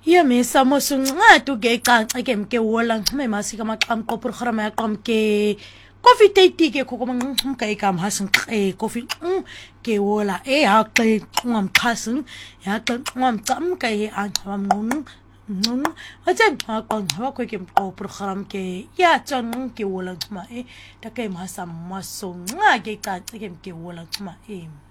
Ya mesa mosunqatu ke icanca ke mke wola ngxime masika maqam qoprogram ya qam ke coffee tate ke khoko mnqumka igama hasin coffee ke wola haqe ngamqhasin yaqe ngamcamka anqamnqunu nqunu athe xaqan ngaba ke program ke ya tsan ke wola ngxima take masa masonqa ke icanca ke mke wola ngxima